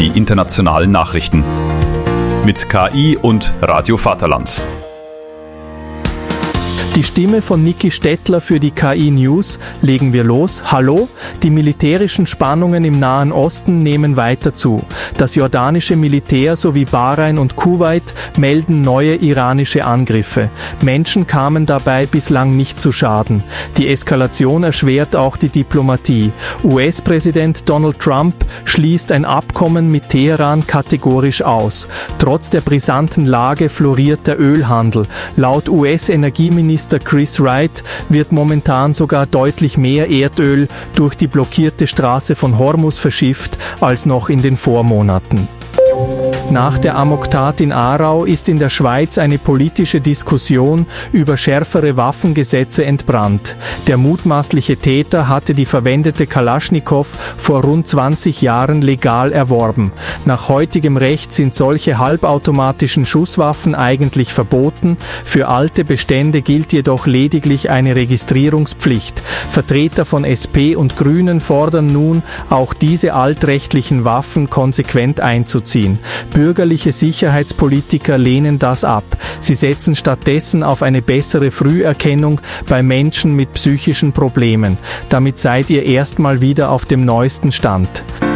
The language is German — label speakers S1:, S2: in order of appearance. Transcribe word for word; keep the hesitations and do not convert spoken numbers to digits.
S1: die internationalen Nachrichten. Mit K I und Radio Vaterland.
S2: Die Stimme von Niki Stettler für die K I News. Legen wir los. Hallo? Die militärischen Spannungen im Nahen Osten nehmen weiter zu. Das jordanische Militär sowie Bahrain und Kuwait melden neue iranische Angriffe. Menschen kamen dabei bislang nicht zu Schaden. Die Eskalation erschwert auch die Diplomatie. U S-Präsident Donald Trump schließt ein Abkommen mit Teheran kategorisch aus. Trotz der brisanten Lage floriert der Ölhandel. Laut U S-Energieminister Chris Wright wird momentan sogar deutlich mehr Erdöl durch die blockierte Straße von Hormuz verschifft als noch in den Vormonaten. Nach der Amoktat in Aarau ist in der Schweiz eine politische Diskussion über schärfere Waffengesetze entbrannt. Der mutmaßliche Täter hatte die verwendete Kalaschnikow vor rund zwanzig Jahren legal erworben. Nach heutigem Recht sind solche halbautomatischen Schusswaffen eigentlich verboten. Für alte Bestände gilt jedoch lediglich eine Registrierungspflicht. Vertreter von S P und Grünen fordern nun, auch diese altrechtlichen Waffen konsequent einzuziehen. Bürgerliche Sicherheitspolitiker lehnen das ab. Sie setzen stattdessen auf eine bessere Früherkennung bei Menschen mit psychischen Problemen. Damit seid ihr erstmal wieder auf dem neuesten Stand.